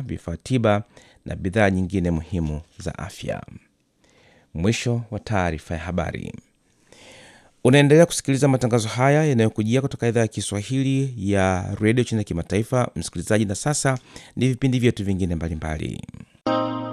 vifaa tiba na bidhaa nyingine muhimu za afya. Mwisho wa taarifa ya habari. Unaendelea kusikiliza matangazo haya yanayokujia kutoka idhaa ya Kiswahili ya Radio China Kimataifa, msikilizaji, na sasa ni vipindi vyetu vingine mbalimbali.